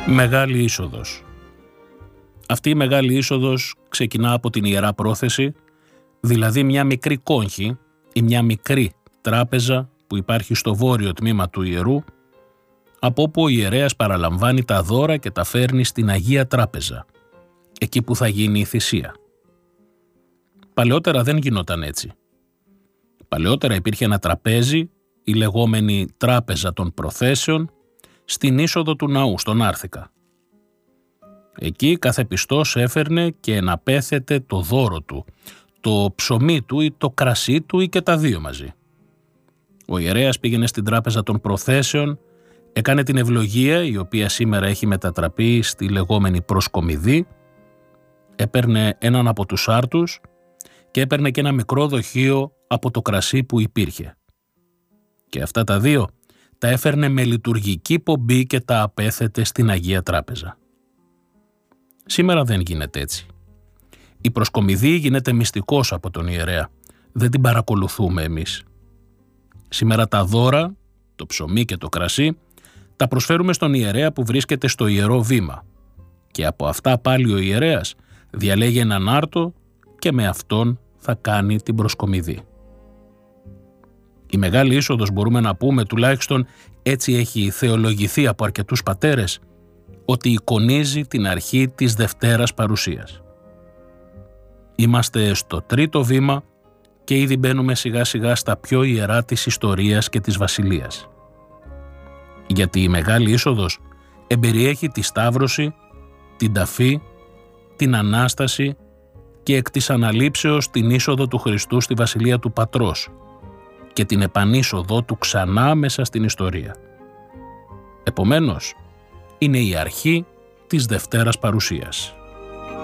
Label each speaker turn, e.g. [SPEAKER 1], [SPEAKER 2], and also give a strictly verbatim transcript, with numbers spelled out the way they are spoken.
[SPEAKER 1] Μεγάλη είσοδος. Αυτή η μεγάλη είσοδος ξεκινά από την Ιερά Πρόθεση, δηλαδή μια μικρή κόγχη ή μια μικρή τράπεζα που υπάρχει στο βόρειο τμήμα του ιερού, από όπου ο ιερέας παραλαμβάνει τα δώρα και τα φέρνει στην Αγία Τράπεζα, εκεί που θα γίνει η θυσία. Παλαιότερα δεν γινόταν έτσι. Παλαιότερα υπήρχε ένα τραπέζι, η λεγόμενη Τράπεζα των Προθέσεων, στην είσοδο του ναού, στον Άρθηκα. Εκεί κάθε πιστός έφερνε και εναπέθετε το δώρο του, το ψωμί του ή το κρασί του ή και τα δύο μαζί. Ο ιερέας πήγαινε στην Τράπεζα των Προθέσεων, έκανε την ευλογία, η οποία σήμερα έχει μετατραπεί στη λεγόμενη προσκομιδή, έπαιρνε έναν από τους άρτους και έπαιρνε και ένα μικρό δοχείο από το κρασί που υπήρχε. Και αυτά τα δύο τα έφερνε με λειτουργική πομπή και τα απέθετε στην Αγία Τράπεζα. Σήμερα δεν γίνεται έτσι. Η προσκομιδή γίνεται μυστικός από τον ιερέα. Δεν την παρακολουθούμε εμείς. Σήμερα τα δώρα, το ψωμί και το κρασί, τα προσφέρουμε στον ιερέα που βρίσκεται στο ιερό βήμα. Και από αυτά πάλι ο ιερέας διαλέγει έναν άρτο και με αυτόν θα κάνει την προσκομιδή. Η Μεγάλη Είσοδος, μπορούμε να πούμε, τουλάχιστον έτσι έχει θεολογηθεί από αρκετούς πατέρες, ότι εικονίζει την αρχή της Δευτέρας Παρουσίας. Είμαστε στο τρίτο βήμα και ήδη μπαίνουμε σιγά σιγά στα πιο ιερά της ιστορίας και της βασιλείας. Γιατί η Μεγάλη Είσοδος εμπεριέχει τη Σταύρωση, την Ταφή, την Ανάσταση και εκ της Αναλήψεως την είσοδο του Χριστού στη Βασιλεία του Πατρός και την επανείσοδό του ξανά μέσα στην ιστορία. Επομένως, είναι η αρχή της Δευτέρας Παρουσίας.